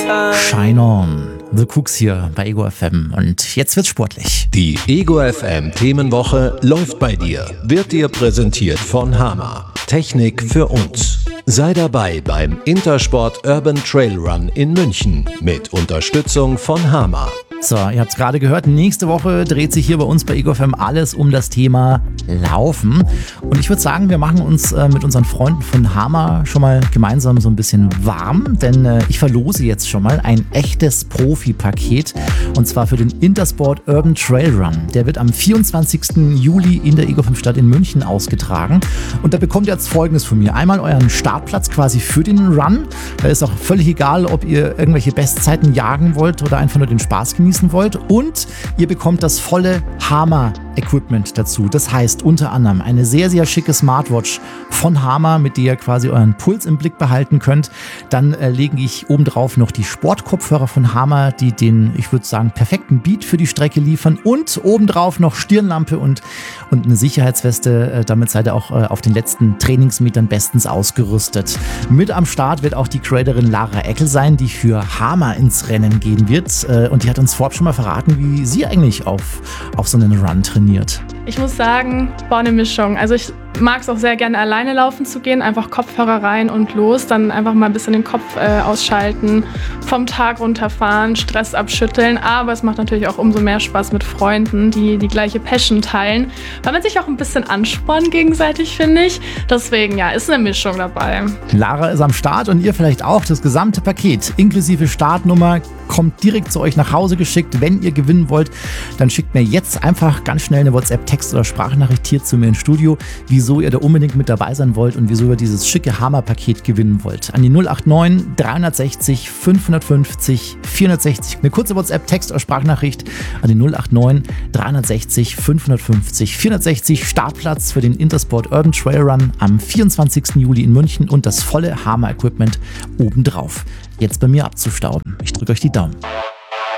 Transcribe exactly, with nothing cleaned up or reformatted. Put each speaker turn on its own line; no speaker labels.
Shine On. The Cooks hier bei Ego F M und jetzt wird's sportlich.
Die Ego F M Themenwoche läuft bei dir. Wird dir präsentiert von Hama. Technik für uns. Sei dabei beim Intersport Urban Trail Run in München mit Unterstützung von Hama.
So, ihr habt es gerade gehört, nächste Woche dreht sich hier bei uns bei Ego F M alles um das Thema Laufen. Und ich würde sagen, wir machen uns äh, mit unseren Freunden von Hama schon mal gemeinsam so ein bisschen warm, denn äh, ich verlose jetzt schon mal ein echtes Profi-Paket und zwar für den Intersport Urban Trail Run. Der wird am vierundzwanzigsten Juli in der Ego fünf Stadt in München ausgetragen und da bekommt ihr jetzt Folgendes von mir. Einmal euren Startplatz quasi für den Run. Da ist auch völlig egal, ob ihr irgendwelche Bestzeiten jagen wollt oder einfach nur den Spaß genießen wollt, und ihr bekommt das volle Hama Equipment dazu. Das heißt unter anderem eine sehr, sehr schicke Smartwatch von Hama, mit der ihr quasi euren Puls im Blick behalten könnt. Dann äh, lege ich obendrauf noch die Sportkopfhörer von Hama, die den, ich würde sagen, perfekten Beat für die Strecke liefern, und obendrauf noch Stirnlampe und, und eine Sicherheitsweste. Äh, damit seid ihr auch äh, auf den letzten Trainingsmetern bestens ausgerüstet. Mit am Start wird auch die Creatorin Lara Eckel sein, die für Hama ins Rennen gehen wird, äh, und die hat uns vorab schon mal verraten, wie sie eigentlich auf, auf so einen Run trainiert.
Ich muss sagen, war eine Mischung. Also ich mag es auch sehr gerne, alleine laufen zu gehen, einfach Kopfhörer rein und los, dann einfach mal ein bisschen den Kopf äh, ausschalten, vom Tag runterfahren, Stress abschütteln, aber es macht natürlich auch umso mehr Spaß mit Freunden, die die gleiche Passion teilen, weil man sich auch ein bisschen anspornt gegenseitig, finde ich. Deswegen, ja, ist eine Mischung dabei.
Lara ist am Start und ihr vielleicht auch. Das gesamte Paket inklusive Startnummer kommt direkt zu euch nach Hause geschickt. Wenn ihr gewinnen wollt, dann schickt mir jetzt einfach ganz schnell eine WhatsApp-Text- oder Sprachnachricht hier zu mir ins Studio, wieso ihr da unbedingt mit dabei sein wollt und wieso ihr dieses schicke Hama-Paket gewinnen wollt. An die null acht neun dreihundertsechzig fünfhundertfünfzig vierhundertsechzig. Eine kurze WhatsApp-Text- oder Sprachnachricht an die null acht neun dreihundertsechzig fünfhundertfünfzig vierhundertsechzig. Startplatz für den Intersport Urban Trail Run am vierundzwanzigsten Juli in München und das volle Hama-Equipment obendrauf. Jetzt bei mir abzustauben. Ich drücke euch die Daumen.